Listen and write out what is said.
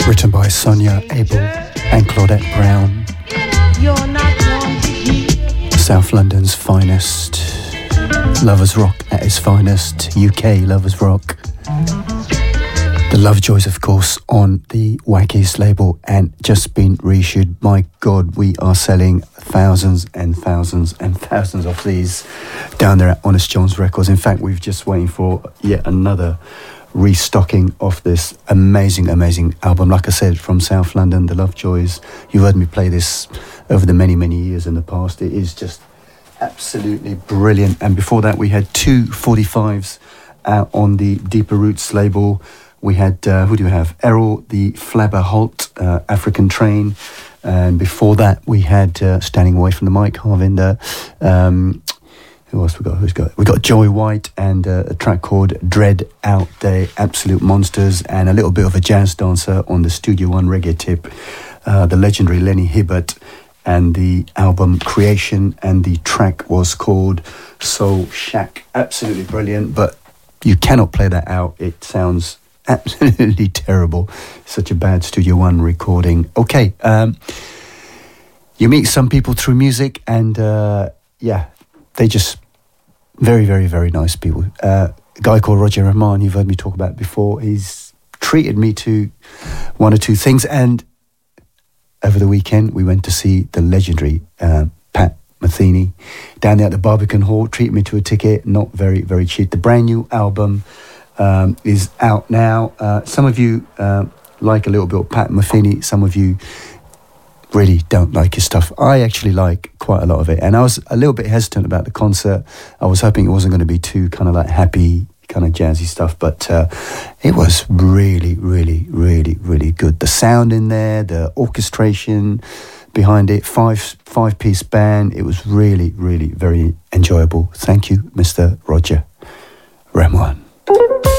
Written by Sonia Abel and Claudette Brown. South London's finest. Lovers rock at its finest. UK lovers rock. The Lovejoys, of course, on the Wackies label and just been reissued. My God, we are selling thousands and thousands and thousands of these down there at Honest John's Records. In fact, we've just waiting for yet another restocking of this amazing, amazing album. Like I said, from South London, the Lovejoys. You've heard me play this over the many, many years in the past. It is just absolutely brilliant. And before that, we had two 45s out on the Deeper Roots label. We had, who do we have? Errol, the Flabber Holt, African Train. And before that, we had, standing away from the mic, Harvinder. Who else we got? We got Joey White and a track called Dread Out There, Absolute Monsters, and a little bit of a jazz dancer on the Studio One reggae tip, the legendary Lenny Hibbert, and the album Creation, and the track was called Soul Shack. Absolutely brilliant, but you cannot play that out. It sounds absolutely terrible. Such a bad Studio One recording. Okay, you meet some people through music, and they just very, very, very nice people. A guy called Roger Rahman, you've heard me talk about before. He's treated me to one or two things, and over the weekend we went to see the legendary Pat Metheny down there at the Barbican Hall. Treated me to a ticket, not very, very cheap. The brand new album is out now. Some of you like a little bit of Pat Metheny. Some of you really don't like his stuff. I actually like quite a lot of it, and I was a little bit hesitant about the concert. I was hoping it wasn't going to be too kind of like happy, kind of jazzy stuff, but it was really, really, really, really good. The sound in there, the orchestration behind it, five-piece band. It was really, really very enjoyable. Thank you, Mr. Roger Rahman.